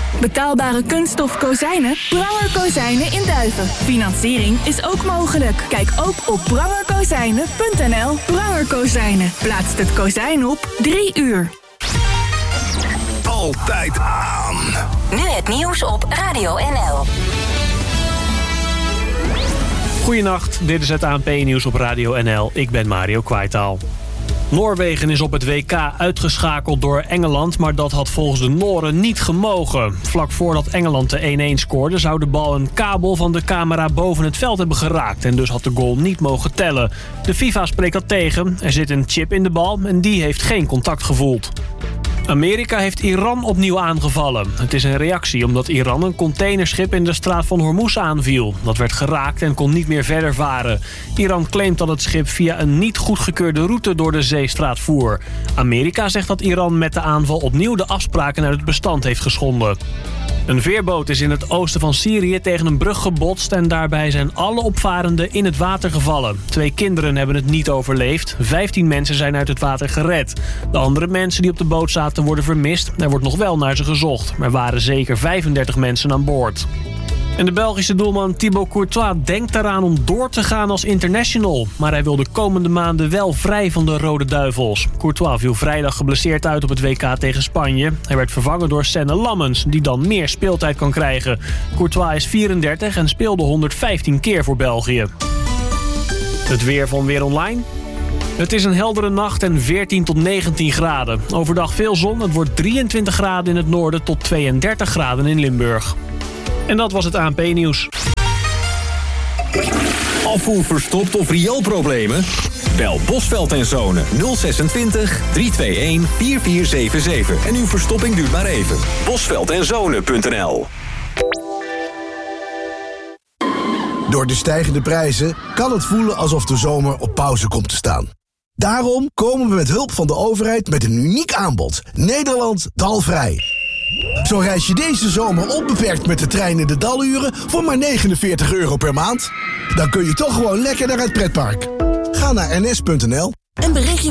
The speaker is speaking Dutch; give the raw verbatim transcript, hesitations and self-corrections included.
Betaalbare kunststof kozijnen? Pranger Kozijnen in Duiven. Financiering is ook mogelijk. Kijk ook op pranger kozijnen punt n l. Pranger Kozijnen. Plaatst het kozijn op drie uur. Altijd aan. Nu het nieuws op Radio N L. Goedenacht, dit is het A N P-nieuws op Radio N L. Ik ben Mario Kwaitaal. Noorwegen is op het W K uitgeschakeld door Engeland, maar dat had volgens de Noren niet gemogen. Vlak voordat Engeland de één-één scoorde, zou de bal een kabel van de camera boven het veld hebben geraakt en dus had de goal niet mogen tellen. De FIFA spreekt dat tegen. Er zit een chip in de bal en die heeft geen contact gevoeld. Amerika heeft Iran opnieuw aangevallen. Het is een reactie omdat Iran een containerschip in de straat van Hormuz aanviel. Dat werd geraakt en kon niet meer verder varen. Iran claimt dat het schip via een niet goedgekeurde route door de zeestraat voer. Amerika zegt dat Iran met de aanval opnieuw de afspraken uit het bestand heeft geschonden. Een veerboot is in het oosten van Syrië tegen een brug gebotst en daarbij zijn alle opvarenden in het water gevallen. Twee kinderen hebben het niet overleefd. Vijftien mensen zijn uit het water gered. De andere mensen die op de boot zaten worden vermist. Er wordt nog wel naar ze gezocht. Er waren zeker vijfendertig mensen aan boord. En de Belgische doelman Thibaut Courtois denkt eraan om door te gaan als international. Maar hij wil de komende maanden wel vrij van de Rode Duivels. Courtois viel vrijdag geblesseerd uit op het W K tegen Spanje. Hij werd vervangen door Senne Lammens, die dan meer speeltijd kan krijgen. Courtois is vierendertig en speelde honderdvijftien keer voor België. Het weer van Weer Online. Het is een heldere nacht en veertien tot negentien graden. Overdag veel zon, het wordt drieëntwintig graden in het noorden tot tweeëndertig graden in Limburg. En dat was het A N P-nieuws. Afvoer verstopt of rioolproblemen? Bel Bosveld en Zonen nul zesentwintig, driehonderdeenentwintig, vierentveertig zevenenzeventig. En uw verstopping duurt maar even. bosveld en zonen punt n l. Door de stijgende prijzen kan het voelen alsof de zomer op pauze komt te staan. Daarom komen we met hulp van de overheid met een uniek aanbod. Nederland dalvrij. Zo reis je deze zomer onbeperkt met de trein in de daluren voor maar negenenveertig euro per maand. Dan kun je toch gewoon lekker naar het pretpark. Ga naar n s punt n l. Een berichtje